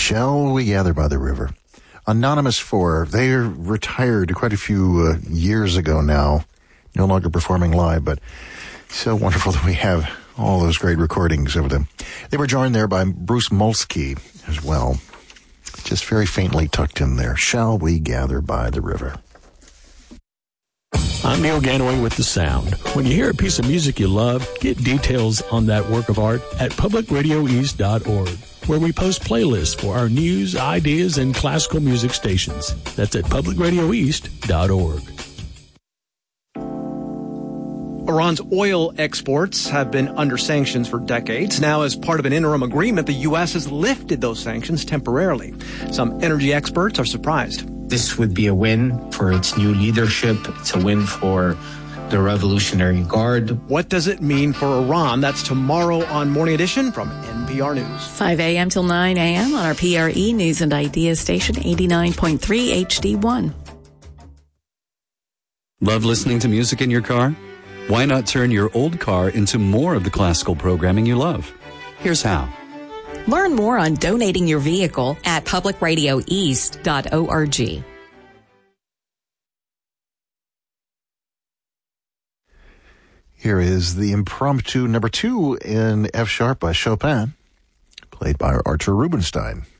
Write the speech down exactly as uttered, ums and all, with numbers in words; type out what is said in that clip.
Shall We Gather by the River? Anonymous four, they retired quite a few uh, years ago now, no longer performing live, but so wonderful that we have all those great recordings of them. They were joined there by Bruce Molsky as well, just very faintly tucked in there. Shall We Gather by the River? I'm Neil Ganaway with The Sound. When you hear a piece of music you love, get details on that work of art at public radio east dot org, where we post playlists for our news, ideas, and classical music stations. That's at public radio east dot org. Iran's oil exports have been under sanctions for decades. Now, as part of an interim agreement, the U S has lifted those sanctions temporarily. Some energy experts are surprised. This would be a win for its new leadership. It's a win for the Revolutionary Guard. What does it mean for Iran? That's tomorrow on Morning Edition from N P R News. five a.m. till nine a.m. on our P R E News and Ideas station, eighty-nine point three H D one. Love listening to music in your car? Why not turn your old car into more of the classical programming you love? Here's how. Learn more on donating your vehicle at public radio east dot org. Here is the impromptu number two in F sharp by Chopin, played by Archer Rubinstein.